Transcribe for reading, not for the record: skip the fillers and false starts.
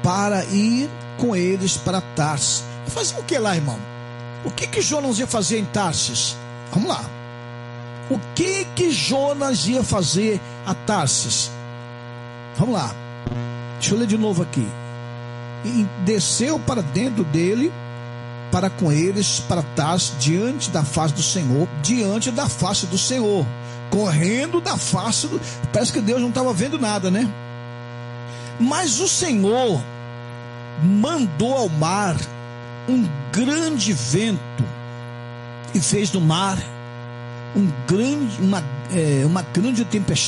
para ir com eles para Tarsis. Fazer o que lá, irmão? O que Jonas ia fazer em Tarsis? Vamos lá. O que Jonas ia fazer a Tarsis? Vamos lá. Deixa eu ler de novo aqui. E desceu para dentro dele, para com eles para Tarsis, diante da face do Senhor, correndo da face do... Parece que Deus não estava vendo nada, né? Mas o Senhor mandou ao mar um grande vento e fez do mar uma grande tempestade